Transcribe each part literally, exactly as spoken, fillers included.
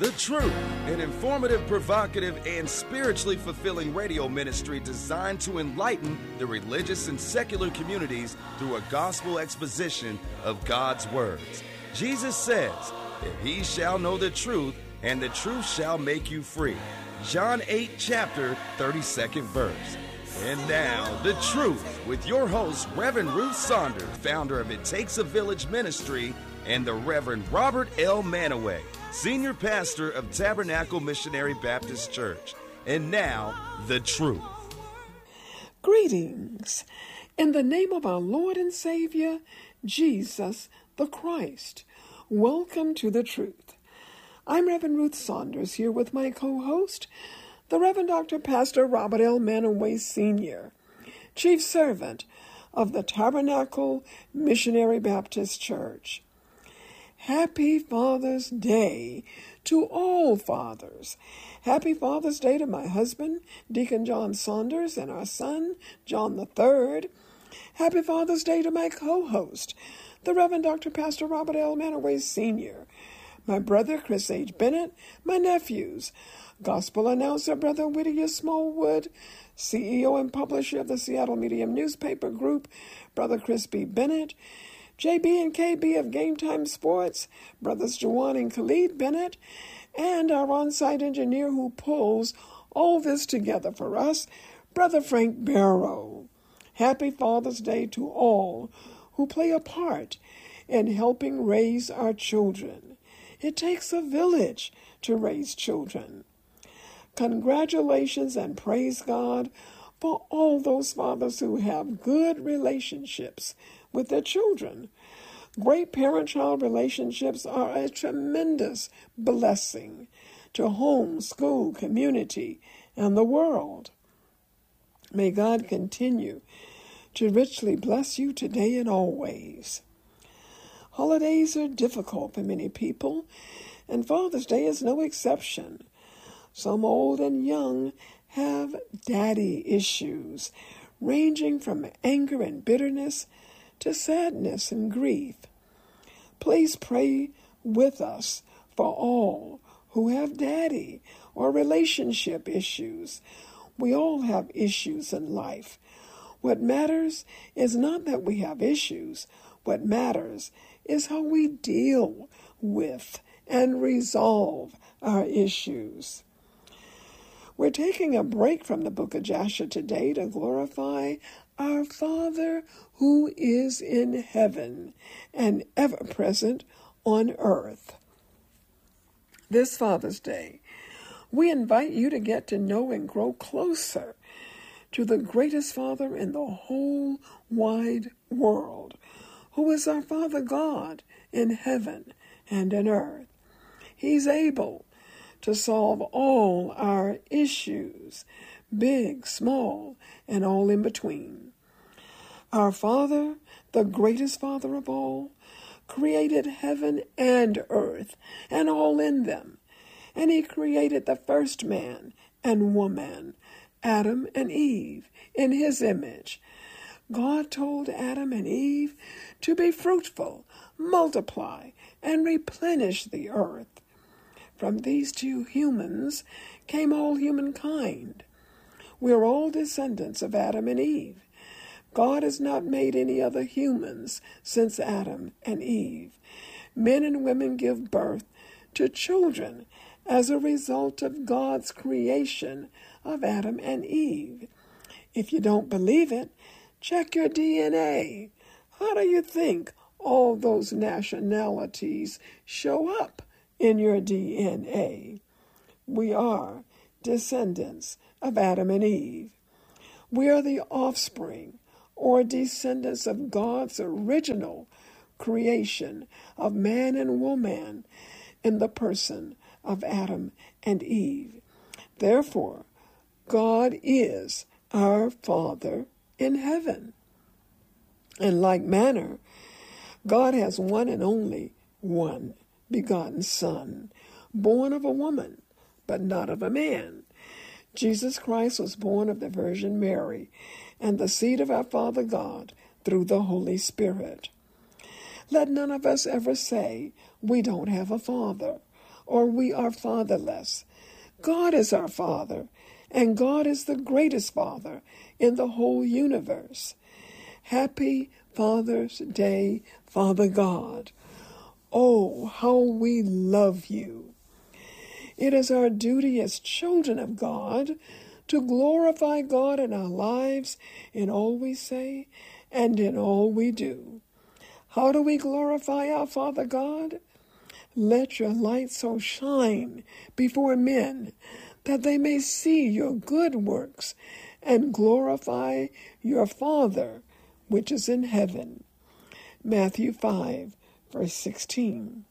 The Truth, an informative, provocative, and spiritually fulfilling radio ministry designed to enlighten the religious and secular communities through a gospel exposition of God's words. Jesus says, "If he shall know the truth, and the truth shall make you free." John eight, chapter thirty-second verse. And now, The Truth, with your host, Reverend Ruth Saunders, founder of It Takes a Village Ministry, and the Reverend Robert L. Manaway, senior pastor of Tabernacle Missionary Baptist Church. And now, The Truth. Greetings. In the name of our Lord and Savior, Jesus the Christ. Welcome to The Truth. I'm Reverend Ruth Saunders here with my co-host, the Reverend Doctor Pastor Robert L. Manaway, Senior, Chief Servant of the Tabernacle Missionary Baptist Church. Happy Father's Day to all fathers. Happy Father's Day to my husband, Deacon John Saunders, and our son, John the Third. Happy Father's Day to my co-host, the Reverend Doctor Pastor Robert L. Manaway, Senior, my brother, Chris H. Bennett, my nephews, Gospel announcer, Brother Whittier Smallwood, C E O and publisher of the Seattle Medium newspaper group, Brother Chris B. Bennett, J B and K B of Game Time Sports, Brothers Jawan and Khalid Bennett, and our on-site engineer who pulls all this together for us, Brother Frank Barrow. Happy Father's Day to all who play a part in helping raise our children. It takes a village to raise children. Congratulations and praise God for all those fathers who have good relationships with their children. Great parent-child relationships are a tremendous blessing to home, school, community, and the world. May God continue to richly bless you today and always. Holidays are difficult for many people, and Father's Day is no exception. Some old and young have daddy issues, ranging from anger and bitterness to sadness and grief. Please pray with us for all who have daddy or relationship issues. We all have issues in life. What matters is not that we have issues. What matters is how we deal with and resolve our issues. We're taking a break from the book of Jasher today to glorify our Father who is in heaven and ever present on earth. This Father's Day, we invite you to get to know and grow closer to the greatest Father in the whole wide world, who is our Father God in heaven and in earth. He's able to solve all our issues, big, small, and all in between. Our Father, the greatest Father of all, created heaven and earth and all in them. And he created the first man and woman, Adam and Eve, in his image. God told Adam and Eve to be fruitful, multiply, and replenish the earth. From these two humans came all humankind. We are all descendants of Adam and Eve. God has not made any other humans since Adam and Eve. Men and women give birth to children as a result of God's creation of Adam and Eve. If you don't believe it, check your D N A. How do you think all those nationalities show up in your D N A? We are descendants of Adam and Eve. We are the offspring or descendants of God's original creation of man and woman in the person of Adam and Eve. Therefore, God is our Father in heaven. In like manner, God has one and only one begotten Son, born of a woman, but not of a man. Jesus Christ was born of the Virgin Mary and the seed of our Father God through the Holy Spirit. Let none of us ever say we don't have a father or we are fatherless. God is our Father, and God is the greatest Father in the whole universe. Happy Father's Day, Father God. Oh, how we love you. It is our duty as children of God to glorify God in our lives in all we say and in all we do. How do we glorify our Father God? Let your light so shine before men that they may see your good works and glorify your Father which is in heaven. Matthew five, verse sixteen.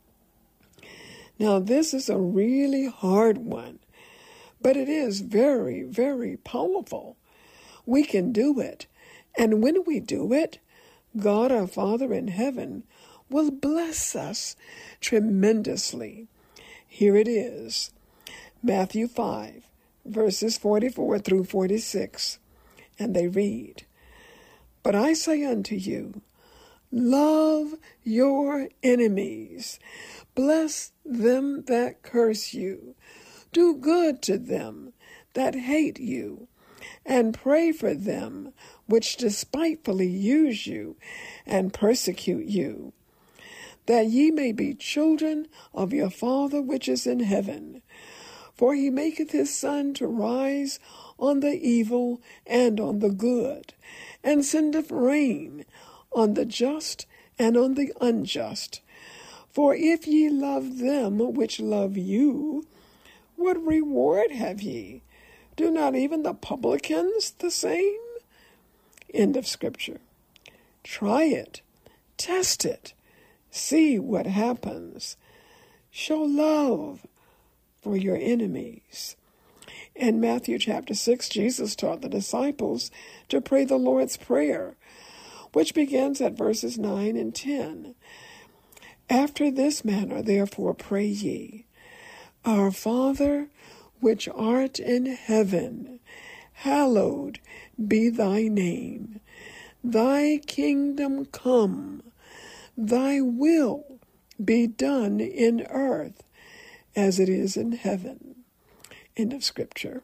Now this is a really hard one, but it is very, very powerful. We can do it, and when we do it, God our Father in heaven will bless us tremendously. Here it is, Matthew five, verses forty-four through forty-six, and they read, But I say unto you, love your enemies, bless them that curse you, do good to them that hate you, and pray for them which despitefully use you and persecute you, that ye may be children of your Father which is in heaven. For he maketh his sun to rise on the evil and on the good, and sendeth rain on the just and on the unjust. For if ye love them which love you, what reward have ye? Do not even the publicans the same? End of Scripture. Try it. Test it. See what happens. Show love for your enemies. In Matthew chapter six, Jesus taught the disciples to pray the Lord's Prayer, which begins at verses nine and ten. After this manner, therefore, pray ye, Our Father, which art in heaven, hallowed be thy name. Thy kingdom come, thy will be done in earth as it is in heaven. End of Scripture.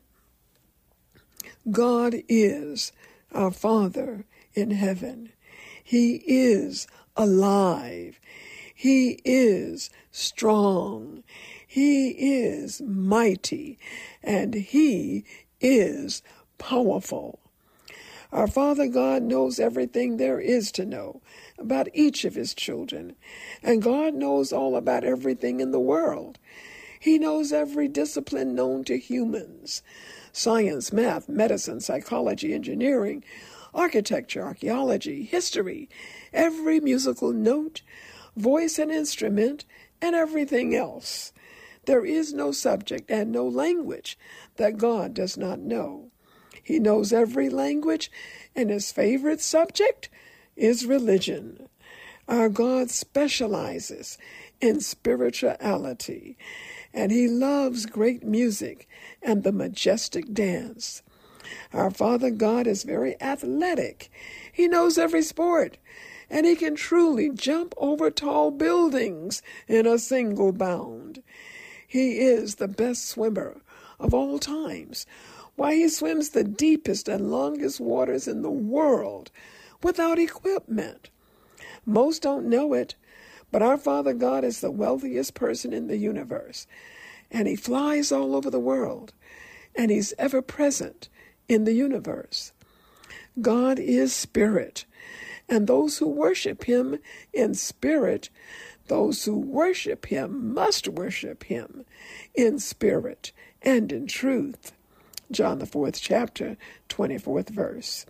God is our Father in heaven. He is alive. He is strong. He is mighty. And He is powerful. Our Father God knows everything there is to know about each of His children. And God knows all about everything in the world. He knows every discipline known to humans: science, math, medicine, psychology, engineering, architecture, archaeology, history, every musical note, voice and instrument, and everything else. There is no subject and no language that God does not know. He knows every language, and His favorite subject is religion. Our God specializes in spirituality, and He loves great music and the majestic dance. Our Father God is very athletic. He knows every sport, and He can truly jump over tall buildings in a single bound. He is the best swimmer of all times. Why, He swims the deepest and longest waters in the world without equipment. Most don't know it, but our Father God is the wealthiest person in the universe, and He flies all over the world, and He's ever present in the universe. God is spirit, and those who worship Him in spirit, those who worship Him must worship Him in spirit and in truth. John the fourth chapter, twenty-fourth verse.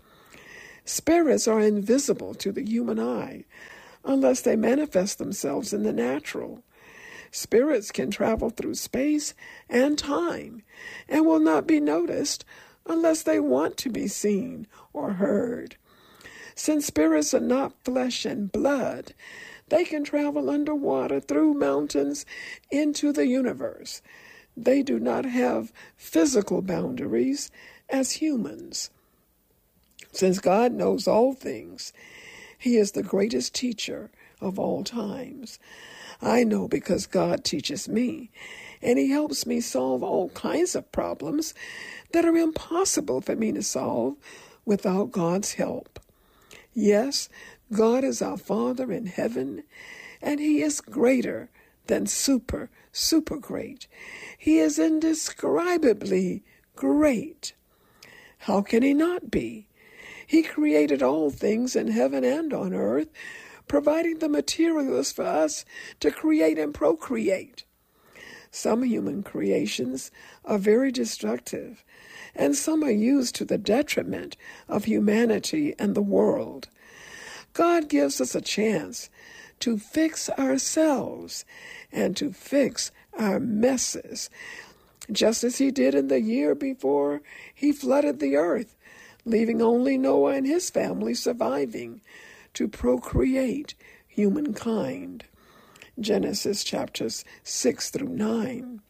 Spirits are invisible to the human eye unless they manifest themselves in the natural. Spirits can travel through space and time and will not be noticed unless they want to be seen or heard. Since spirits are not flesh and blood, they can travel underwater through mountains into the universe. They do not have physical boundaries as humans. Since God knows all things, He is the greatest teacher of all times. I know because God teaches me, and he helps me solve all kinds of problems that are impossible for me to solve without God's help. Yes, God is our Father in heaven, and he is greater than super, super great. He is indescribably great. How can he not be? He created all things in heaven and on earth, providing the materials for us to create and procreate. Some human creations are very destructive, and some are used to the detriment of humanity and the world. God gives us a chance to fix ourselves and to fix our messes, just as he did in the year before he flooded the earth, leaving only Noah and his family surviving to procreate humankind. Genesis chapters six through nine.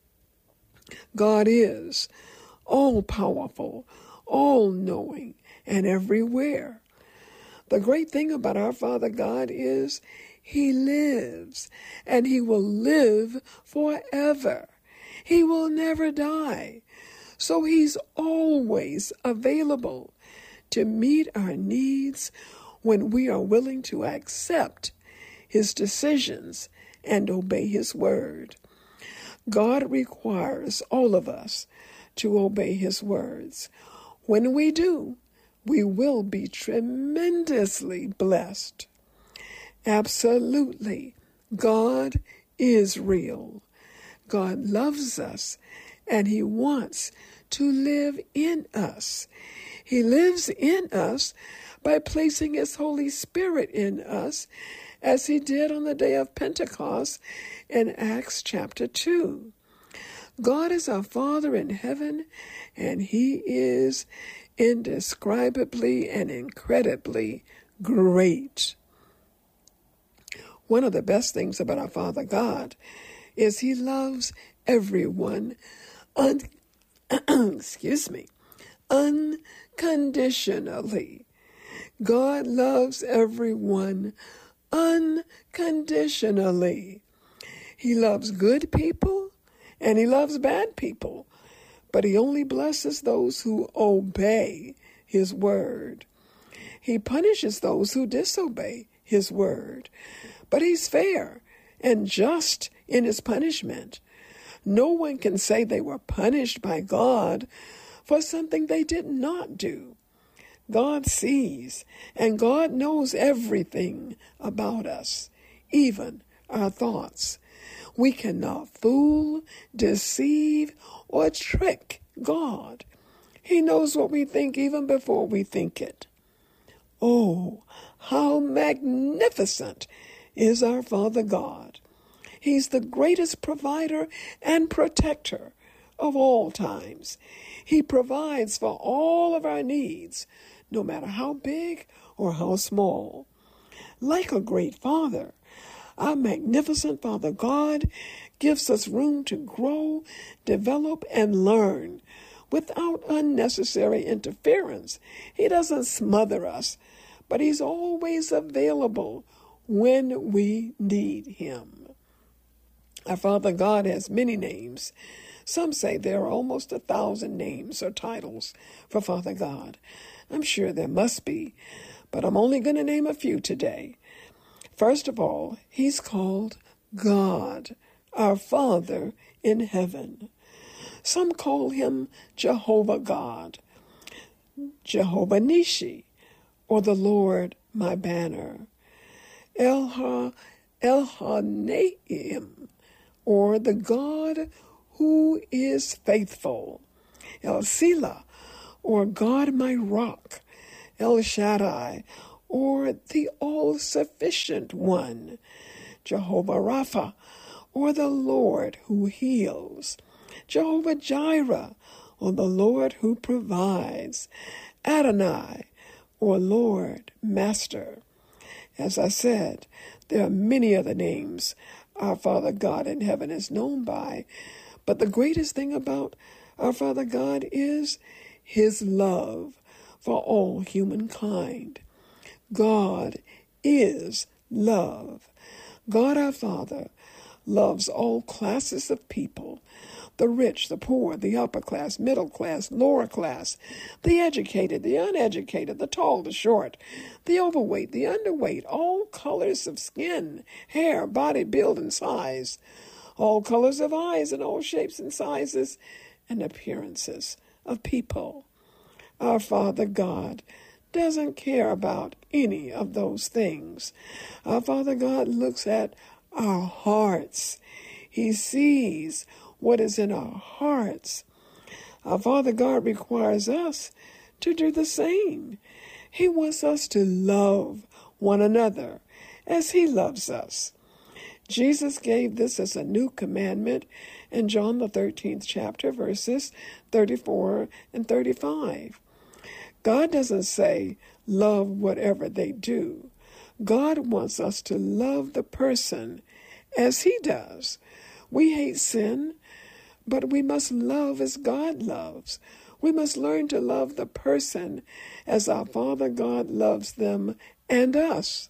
God is all-powerful, all-knowing, and everywhere. The great thing about our Father God is he lives, and he will live forever. He will never die. So he's always available to meet our needs when we are willing to accept his decisions and obey his word. God requires all of us to obey his words. When we do, we will be tremendously blessed. Absolutely, God is real. God loves us, and he wants to live in us. He lives in us by placing his Holy Spirit in us, as he did on the day of Pentecost in Acts chapter two. God is our Father in heaven, and he is indescribably and incredibly great. One of the best things about our Father God is he loves everyone, un- excuse me, unconditionally. God loves everyone unconditionally. He loves good people and he loves bad people, but he only blesses those who obey his word. He punishes those who disobey his word, but he's fair and just in his punishment. No one can say they were punished by God for something they did not do. God sees, and God knows everything about us, even our thoughts. We cannot fool, deceive, or trick God. He knows what we think even before we think it. Oh, how magnificent is our Father God. He's the greatest provider and protector of all times. He provides for all of our needs, no matter how big or how small. Like a great father, our magnificent Father God gives us room to grow, develop, and learn without unnecessary interference. He doesn't smother us, but he's always available when we need him. Our Father God has many names. Some say there are almost a thousand names or titles for Father God. I'm sure there must be, but I'm only going to name a few today. First of all, he's called God, our Father in heaven. Some call him Jehovah God, Jehovah Nishi, or the Lord my banner. Elha, Elhaneim, or the God who is faithful. El Sila, or God my rock. El Shaddai, or the all-sufficient one. Jehovah Rapha, or the Lord who heals. Jehovah Jireh, or the Lord who provides. Adonai, or Lord, Master. As I said, there are many other names our Father God in heaven is known by, but the greatest thing about our Father God is his love for all humankind. God is love. God our Father loves all classes of people, the rich, the poor, the upper class, middle class, lower class, the educated, the uneducated, the tall, the short, the overweight, the underweight, all colors of skin, hair, body, build, and size, all colors of eyes and all shapes and sizes and appearances of people. Our Father God doesn't care about any of those things. Our Father God looks at our hearts. He sees what is in our hearts. Our Father God requires us to do the same. He wants us to love one another as He loves us. Jesus gave this as a new commandment in John the thirteenth chapter, verses thirty-four and thirty-five. God doesn't say, love whatever they do. God wants us to love the person as He does. We hate sin, but we must love as God loves. We must learn to love the person as our Father God loves them and us.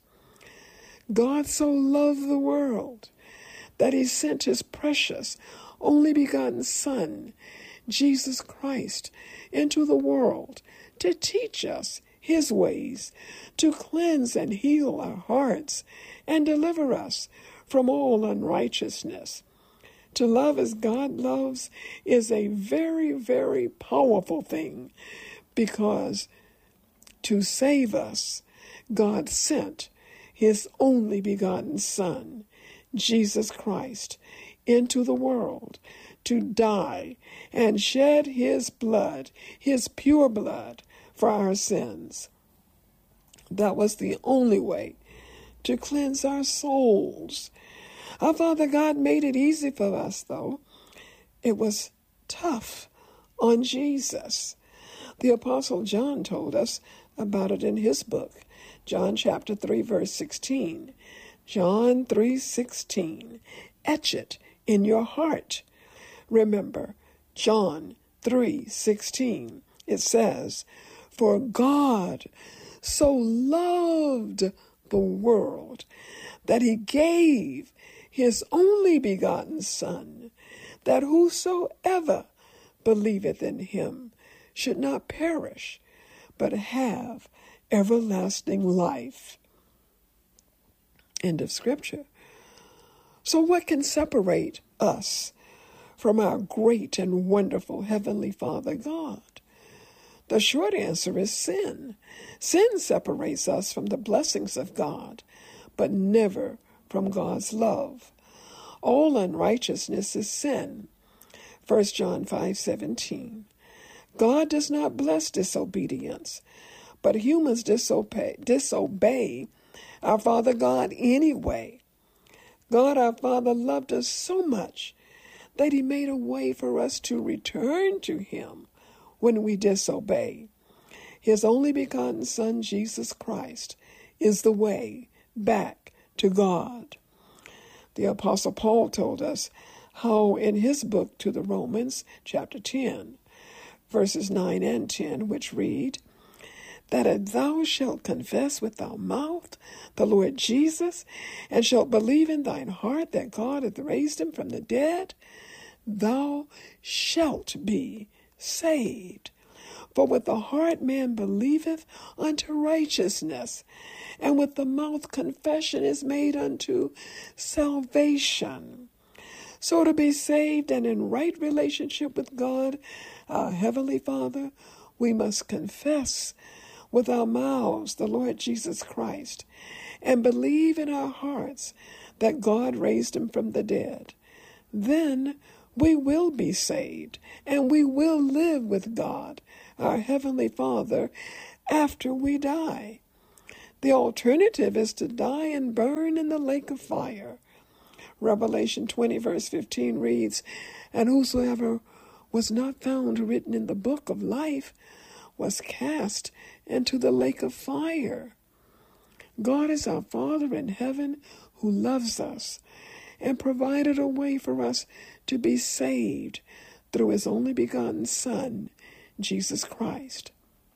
God so loved the world that He sent His precious, only begotten Son, Jesus Christ, into the world to teach us His ways, to cleanse and heal our hearts, and deliver us from all unrighteousness. To love as God loves is a very, very powerful thing, because to save us, God sent His only begotten Son, Jesus Christ, into the world to die and shed His blood, His pure blood, for our sins. That was the only way to cleanse our souls. Our Father God made it easy for us, though. It was tough on Jesus. The Apostle John told us about it in his book, John chapter three, verse sixteen. John three sixteen. Etch it in your heart. Remember, John three sixteen. It says, "For God so loved the world that He gave His only begotten Son, that whosoever believeth in Him should not perish, but have everlasting life." End of scripture. So what can separate us from our great and wonderful Heavenly Father God? The short answer is sin. Sin separates us from the blessings of God, but never from God's love. All unrighteousness is sin. First John five seventeen. God does not bless disobedience, but humans disobey, disobey our Father God anyway. God our Father loved us so much that He made a way for us to return to Him when we disobey. His only begotten Son, Jesus Christ, is the way back to God. The Apostle Paul told us how in his book to the Romans, chapter ten, verses nine and ten, which read, "That if thou shalt confess with thy mouth the Lord Jesus, and shalt believe in thine heart that God hath raised Him from the dead, thou shalt be saved. For with the heart man believeth unto righteousness, and with the mouth confession is made unto salvation." So to be saved and in right relationship with God, our Heavenly Father, we must confess with our mouths the Lord Jesus Christ and believe in our hearts that God raised Him from the dead. Then we will be saved and we will live with God, our Heavenly Father, after we die. The alternative is to die and burn in the lake of fire. Revelation twenty verse fifteen reads, "And whosoever was not found written in the book of life was cast into the lake of fire." God is our Father in heaven who loves us and provided a way for us to be saved through His only begotten Son, Jesus Christ.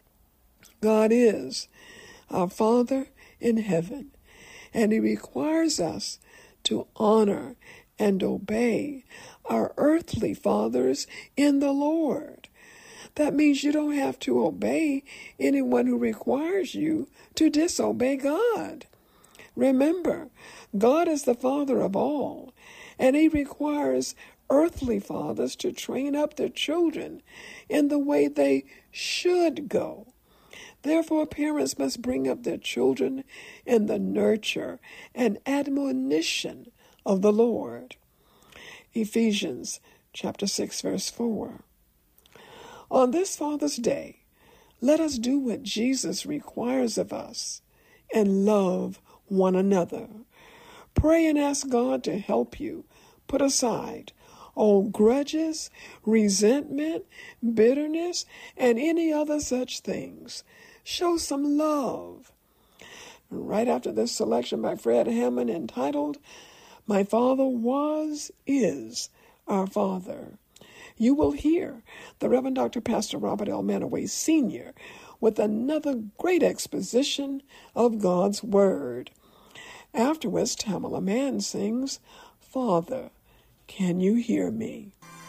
God is our Father in heaven, and He requires us to honor and obey our earthly fathers in the Lord. That means you don't have to obey anyone who requires you to disobey God. Remember, God is the Father of all, and He requires earthly fathers to train up their children in the way they should go. Therefore, parents must bring up their children in the nurture and admonition of the Lord. Ephesians chapter six, verse four. On this Father's Day, let us do what Jesus requires of us and love one another. Pray and ask God to help you put aside all grudges, resentment, bitterness, and any other such things. Show some love. Right after this selection by Fred Hammond entitled, My Father Was, Is Our Father, you will hear the Reverend Doctor Pastor Robert L. Manaway Senior with another great exposition of God's Word. Afterwards, Tamala Mann sings, Father, Can You Hear Me?